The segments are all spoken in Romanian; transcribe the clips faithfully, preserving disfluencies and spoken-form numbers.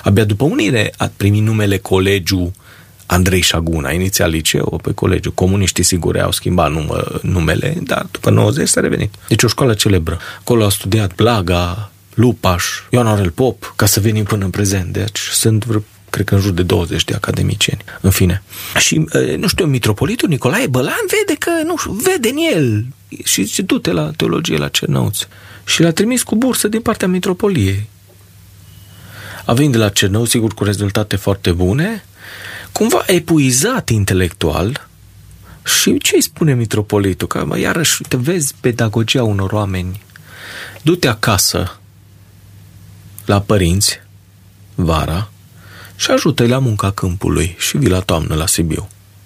Abia după unire a primit numele Colegiul Andrei Șaguna, inițial liceu, pe colegiul. Comuniștii sigur au schimbat numă, numele, dar după nouăzeci s-a revenit. Deci o școală celebră. Acolo au studiat Blaga, Lupaș, Ioan Aurel Pop, ca să venim până în prezent. Deci sunt vreo, cred că în jur de douăzeci de academicieni. În fine. Și, nu știu, mitropolitul Nicolae Bălan vede că, nu știu, vede în el și zice, du-te la teologie la Cernăuți. Și l-a trimis cu bursă din partea mitropoliei. A venit de la Cernăuți, sigur, cu rezultate foarte bune, cumva epuizat intelectual. Și ce îi spune mitropolitul? Că, mă, iarăși, te vezi pedagogia unor oameni. Du-te acasă la părinți vara și ajută-i la munca câmpului și vii la toamnă la Sibiu.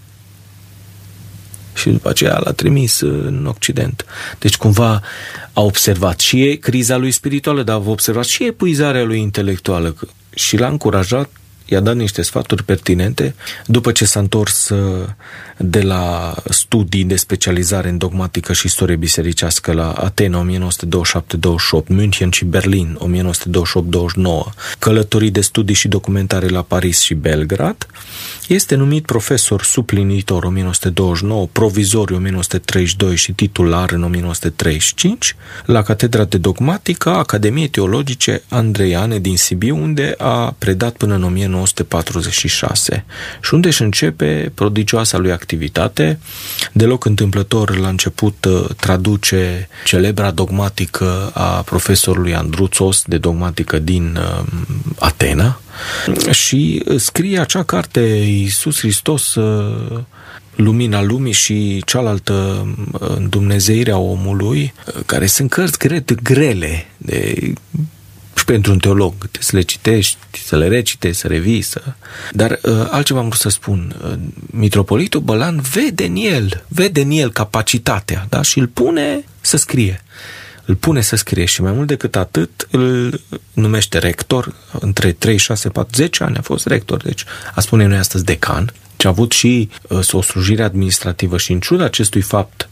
Și după aceea l-a trimis în Occident. Deci cumva a observat și e criza lui spirituală, dar a observat și epuizarea lui intelectuală și l-a încurajat, i-a dat niște sfaturi pertinente. După ce s-a întors de la studii de specializare în dogmatică și istorie bisericească la Atena o mie nouă sute douăzeci și șapte douăzeci și opt, München și Berlin o mie nouă sute douăzeci și opt douăzeci și nouă, călătorii de studii și documentare la Paris și Belgrad, este numit profesor suplinitor o mie nouă sute douăzeci și nouă, provizoriu o mie nouă sute treizeci și doi și titular în o mie nouă sute treizeci și cinci la Catedra de Dogmatică a Academiei Teologice Andreiane din Sibiu, unde a predat până în o mie nouă sute patruzeci și șase și unde își începe prodigioasa lui activitate. Deloc întâmplător, la început traduce celebra dogmatică a profesorului Andruțos de dogmatică din uh, Atena și scrie acea carte Iisus Hristos, Lumina lumii și cealaltă Îndumnezeirea omului, care sunt cărți cred grele de și pentru un teolog, să le citești, să le recite, să revii, să... Dar uh, altceva am vrut să spun. Uh, mitropolitul Bălan vede în el, vede în el capacitatea, da? Și îl pune să scrie. Îl pune să scrie și mai mult decât atât îl numește rector. Între trei, șase, patru, zece ani a fost rector, deci a spune noi astăzi decan. Și a avut și uh, o slujire administrativă și în ciuda acestui fapt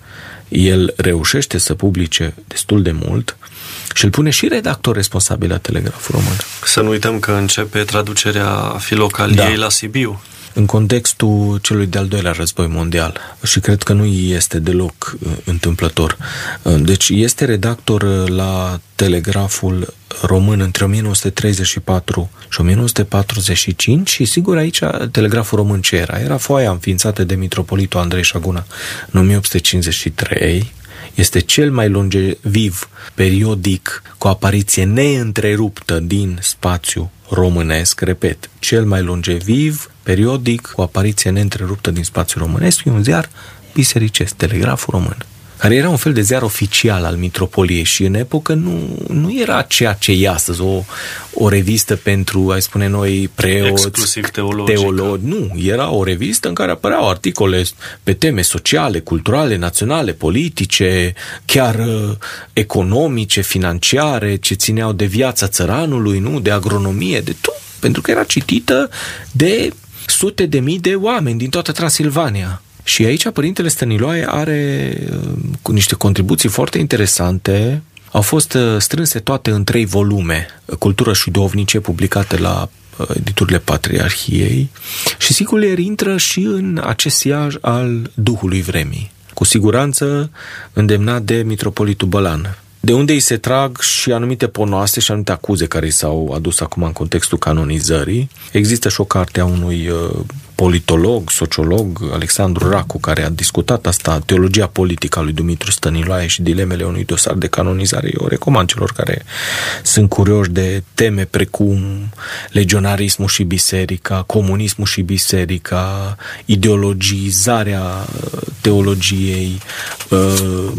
el reușește să publice destul de mult și îl pune și redactor responsabil la Telegraful Român. Să nu uităm că începe traducerea Filocaliei da. la Sibiu. În contextul celui de-al doilea război mondial și cred că nu este deloc întâmplător. Deci este redactor la Telegraful Român între o mie nouă sute treizeci și patru și o mie nouă sute patruzeci și cinci și sigur aici Telegraful Român ce era? Era foaia înființată de mitropolitul Andrei Șaguna în o mie opt sute cincizeci și trei. Este cel mai longeviv periodic cu apariție neîntreruptă din spațiu românesc, repet, cel mai longeviv periodic cu apariție neîntreruptă din spațiul românesc, e un ziar bisericesc, Telegraful Român, care era un fel de ziar oficial al mitropoliei și în epocă nu, nu era ceea ce e astăzi, o, o revistă pentru, ai spune noi, preoți, exclusiv teologică. teologi. Nu, era o revistă în care apăreau articole pe teme sociale, culturale, naționale, politice, chiar uh, economice, financiare, ce țineau de viața țăranului, nu, de agronomie, de tot, pentru că era citită de sute de mii de oameni din toată Transilvania. Și aici Părintele Stăniloae are cu niște contribuții foarte interesante. Au fost strânse toate în trei volume, Cultură și duhovnicie, publicate la editurile Patriarhiei și sigur el intră și în acest siaj al Duhului Vremii, cu siguranță îndemnat de mitropolitul Bălan, de unde îi se trag și anumite ponoase și anumite acuze care i s-au adus acum în contextul canonizării. Există și o carte a unui uh, politolog, sociolog, Alexandru Racu, care a discutat asta, teologia politică a lui Dumitru Stăniloae și dilemele unui dosar de canonizare. Eu o recomand celor care sunt curioși de teme precum legionarismul și biserica, comunismul și biserica, ideologizarea teologiei, uh,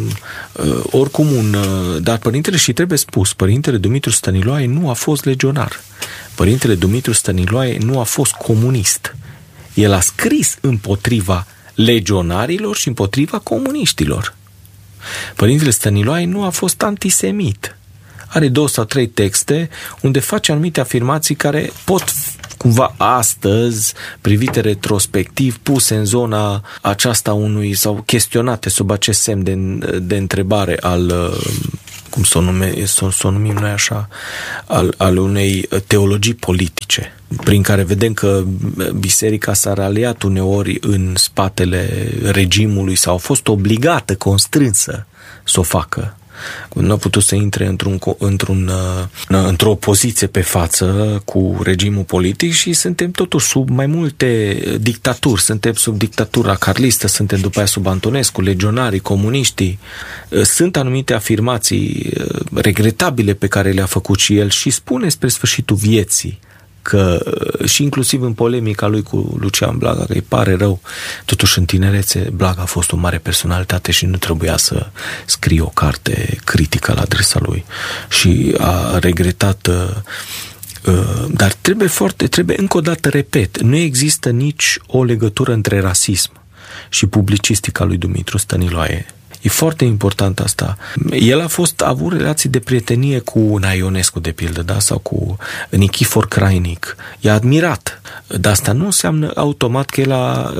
uh, oricum un... Uh, dar părintele, și trebuie spus, părintele Dumitru Stăniloae nu a fost legionar. Părintele Dumitru Stăniloae nu a fost comunist. El a scris împotriva legionarilor și împotriva comuniștilor. Părintele Stăniloae nu a fost antisemit. Are două sau trei texte unde face anumite afirmații care pot cumva astăzi, privite retrospectiv, puse în zona aceasta unui, sau chestionate sub acest semn de, de întrebare al cum să o, nume, să, să o numim noi așa, al, al unei teologii politice, prin care vedem că biserica s-a raliat uneori în spatele regimului sau a fost obligată, constrânsă să o facă. Nu a putut să intre într-un, într-un, într-o poziție pe față cu regimul politic și suntem totuși sub mai multe dictaturi. Suntem sub dictatura carlistă, suntem după aia sub Antonescu, legionarii, comuniștii. Sunt anumite afirmații regretabile pe care le-a făcut și el și spune spre sfârșitul vieții că și inclusiv în polemica lui cu Lucian Blaga, că îi pare rău, totuși în tinerețe Blaga a fost o mare personalitate și nu trebuia să scrie o carte critică la adresa lui și a regretat, dar trebuie foarte, trebuie încă o dată, repet, nu există nici o legătură între rasism și publicistica lui Dumitru Stăniloae. E foarte important asta. El a fost a avut relații de prietenie cu Naionescu, de pildă, da? Sau cu Nichifor Crainic. I-a admirat. Dar asta nu înseamnă automat că el a,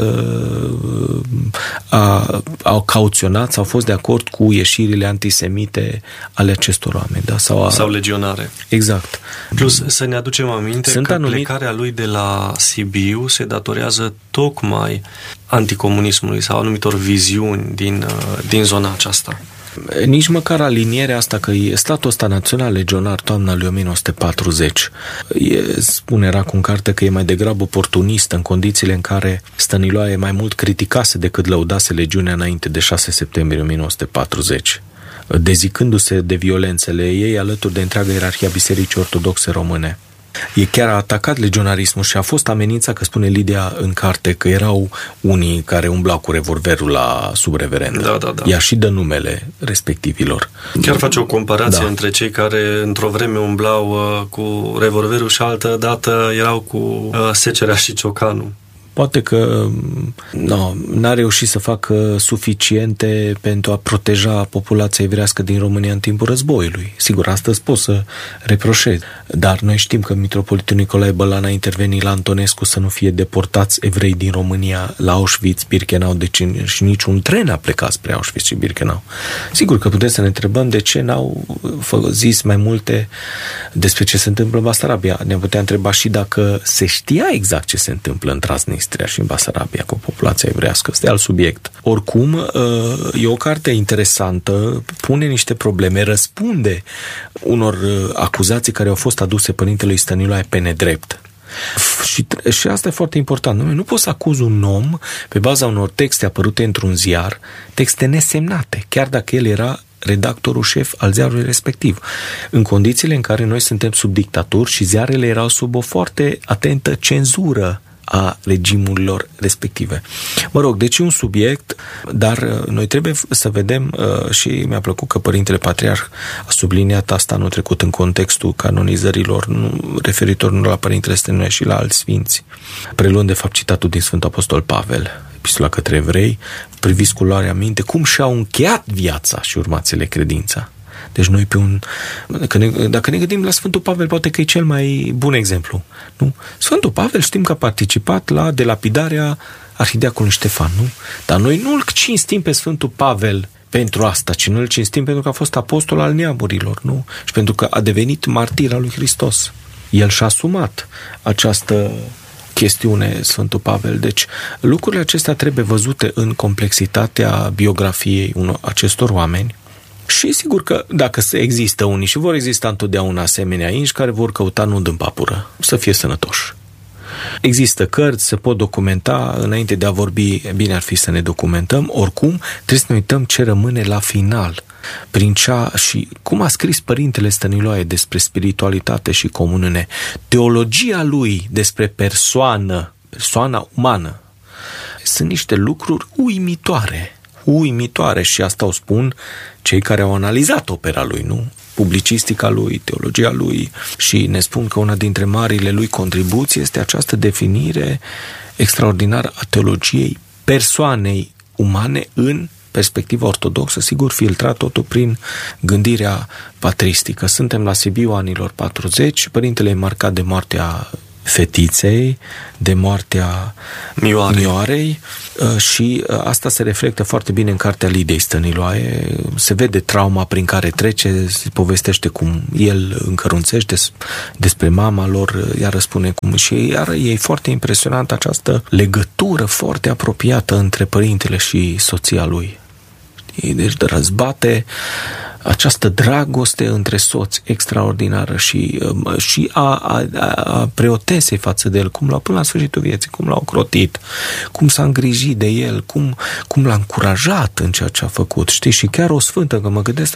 a, a cauționat sau a fost de acord cu ieșirile antisemite ale acestor oameni. Da? Sau, a... sau legionare. Exact. Plus să ne aducem aminte Sunt că anumit... plecarea lui de la Sibiu se datorează tocmai anticomunismului sau anumitor viziuni din, din zona aceasta. Nici măcar alinierea asta că e statul ăsta național legionar toamna lui o mie nouă sute patruzeci e, spune Racu în carte că e mai degrabă oportunist în condițiile în care Stăniloae mai mult criticase decât lăudase legiunea înainte de șase septembrie o mie nouă sute patruzeci, dezicându-se de violențele ei alături de întreaga ierarhia Bisericii Ortodoxe Române. E chiar a atacat legionarismul și a fost amenințat, că spune Lidia în carte, că erau unii care umblau cu revolverul la subreverendă. Da, da, da. Ea și dă numele respectivilor. Chiar face o comparație da. între cei care într-o vreme umblau uh, cu revolverul și altă dată erau cu uh, secerea și ciocanul. Poate că no, n-a reușit să facă suficiente pentru a proteja populația evrească din România în timpul războiului. Sigur, astăzi pot să reproșez, dar noi știm că mitropolitul Nicolae Bălan a intervenit la Antonescu să nu fie deportați evrei din România la Auschwitz, Birkenau, deci și niciun tren a plecat spre Auschwitz și Birkenau. Sigur că putem să ne întrebăm de ce n-au zis mai multe despre ce se întâmplă în Basarabia. Ne-am putea întreba și dacă se știa exact ce se întâmplă în Transnistria și în Basarabia cu populația evrească. Este alt subiect. Oricum, e o carte interesantă, pune niște probleme, răspunde unor acuzații care au fost aduse părintelui Stăniloae pe nedrept. Și, și asta e foarte important. Nu, nu poți să acuzi un om pe baza unor texte apărute într-un ziar, texte nesemnate, chiar dacă el era redactorul șef al ziarului respectiv, în condițiile în care noi suntem sub dictaturi și ziarele erau sub o foarte atentă cenzură a regimurilor respective. Mă rog, deci e un subiect, dar noi trebuie să vedem și mi-a plăcut că Părintele Patriarh a subliniat asta anul trecut în contextul canonizărilor, nu, referitor nu la Părintele Stăniloae și la alți sfinți, preluând de fapt citatul din Sfântul Apostol Pavel, Epistola către evrei, priviți cu luarea minte cum și-au încheiat viața și urmați-le credința. Deci noi pe un... Dacă ne, dacă ne gândim la Sfântul Pavel, poate că e cel mai bun exemplu. Nu? Sfântul Pavel știm că a participat la delapidarea arhidiaconului Ștefan, nu? Dar noi nu îl cinstim pe Sfântul Pavel pentru asta, ci noi îl cinstim pentru că a fost apostol al neamurilor, nu? Și pentru că a devenit martir al lui Hristos. El și-a asumat această chestiune, Sfântul Pavel. Deci lucrurile acestea trebuie văzute în complexitatea biografiei unor acestor oameni. Și sigur că dacă există unii și vor exista întotdeauna asemenea inși care vor căuta nud în papură, să fie sănătoși. Există cărți, se pot documenta, înainte de a vorbi, bine ar fi să ne documentăm, oricum trebuie să ne uităm ce rămâne la final, prin cea și cum a scris Părintele Stăniloae despre spiritualitate și comuniune, teologia lui despre persoană, persoana umană, sunt niște lucruri uimitoare. uimitoare și asta o spun cei care au analizat opera lui, nu? Publicistica lui, teologia lui, și ne spun că una dintre marile lui contribuții este această definire extraordinară a teologiei persoanei umane în perspectiva ortodoxă, sigur filtrat totul prin gândirea patristică. Suntem la Sibiu anilor patruzeci, părintele e marcat de moartea fetiței, de moartea Mioarei, Mioarei și asta se reflectă foarte bine în cartea Lidei Stăniloae. Se vede trauma prin care trece, se povestește cum el încărunțește despre mama lor, iar răspune cum și iar e foarte impresionant această legătură foarte apropiată între părintele și soția lui. Deci răzbate această dragoste între soți extraordinară și, și a, a, a preotesei față de el, cum l-au până la sfârșitul vieții, cum l-au crotit, cum s-a îngrijit de el, cum, cum l-a încurajat în ceea ce a făcut, știi? Și chiar o sfântă, că mă gândesc,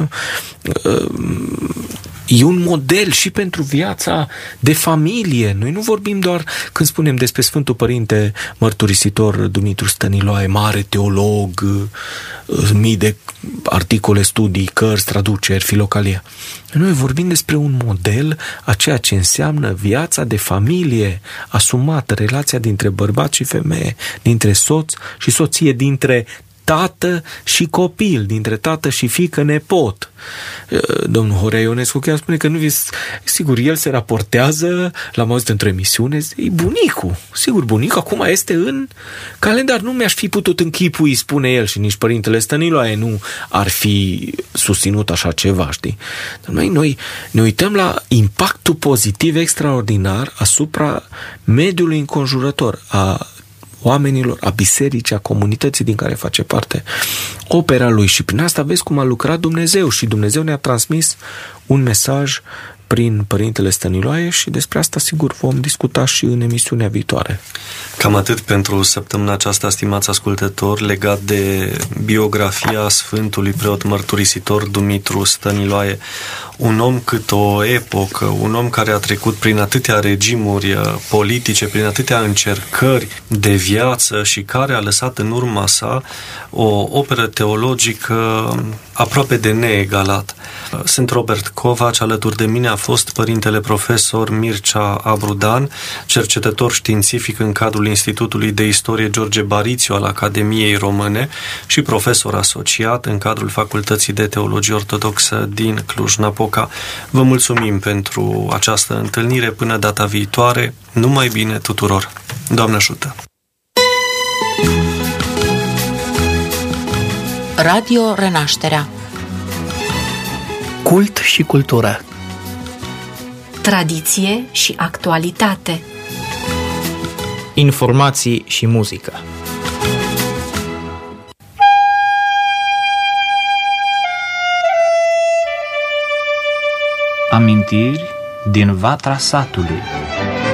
e un model și pentru viața de familie. Noi nu vorbim doar când spunem despre Sfântul Părinte Mărturisitor Dumitru Stăniloae, mare teolog, mii de articole, studii, cărți, traduceri, filocalia. Noi vorbim despre un model a ceea ce înseamnă viața de familie asumată, relația dintre bărbat și femeie, dintre soț și soție, dintre tată și copil, dintre tată și fiică nepot. Domnul Horea Ionescu chiar spune că nu vi... Sigur, el se raportează, l-am auzit într-o emisiune, e bunicul. Sigur, bunicul acum este în calendar. Nu mi-aș fi putut închipui, spune el, și nici părintele Stăniloae nu ar fi susținut așa ceva, știi? Dar noi, noi ne uităm la impactul pozitiv extraordinar asupra mediului înconjurător, a oamenilor, a bisericii, a comunității din care face parte opera lui și prin asta vezi cum a lucrat Dumnezeu și Dumnezeu ne-a transmis un mesaj prin Părintele Stăniloae și despre asta sigur vom discuta și în emisiunea viitoare. Cam atât pentru săptămâna aceasta, stimați ascultători, legat de biografia Sfântului Preot Mărturisitor Dumitru Stăniloae. Un om cât o epocă, un om care a trecut prin atâtea regimuri politice, prin atâtea încercări de viață și care a lăsat în urma sa o operă teologică aproape de neegalat. Sunt Robert Covaci, alături de mine a fost părintele profesor Mircea Abrudan, cercetător științific în cadrul Institutului de Istorie George Barițiu al Academiei Române și profesor asociat în cadrul Facultății de Teologie Ortodoxă din Cluj-Napoca. Vă mulțumim pentru această întâlnire. Până data viitoare, numai bine tuturor! Doamne ajută! Radio Renașterea. Cult și cultură. Tradiție și actualitate. Informații și muzică. Amintiri din Vatra Satului.